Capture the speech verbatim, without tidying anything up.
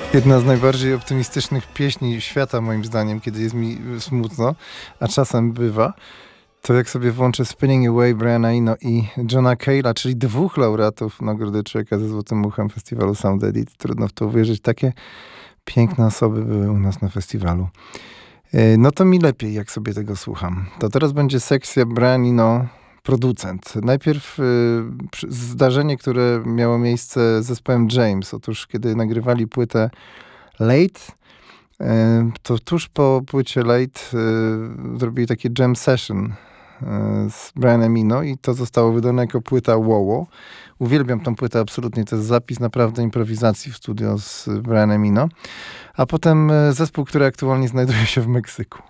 Jedna z najbardziej optymistycznych pieśni świata, moim zdaniem, kiedy jest mi smutno, a czasem bywa, to jak sobie włączę Spinning Away Briana Eno i Johna Cale'a, czyli dwóch laureatów Nagrody Człowieka ze Złotym Uchem festiwalu Sound Edit. Trudno w to uwierzyć. Takie piękne osoby były u nas na festiwalu. No to mi lepiej, jak sobie tego słucham. To teraz będzie sekcja Brian Eno, producent. Najpierw y, zdarzenie, które miało miejsce z zespołem James. Otóż, kiedy nagrywali płytę Late, y, to tuż po płycie Late y, zrobili taki jam session y, z Brianem Eno i to zostało wydane jako płyta Wowo. Uwielbiam tą płytę absolutnie. To jest zapis naprawdę improwizacji w studio z Brianem Eno. A potem y, zespół, który aktualnie znajduje się w Meksyku.